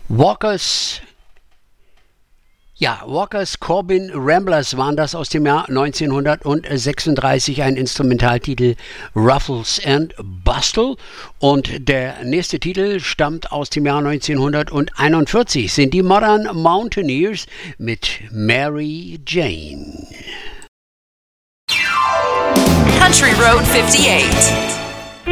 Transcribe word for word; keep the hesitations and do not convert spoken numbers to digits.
Walkers, ja, Walkers Corbin Ramblers waren das aus dem Jahr neunzehnhundertsechsunddreißig, ein Instrumentaltitel Ruffles and Bustle. Und der nächste Titel stammt aus dem Jahr neunzehnhunderteinundvierzig, sind die Modern Mountaineers mit Mary Jane. Country Road fifty-eight.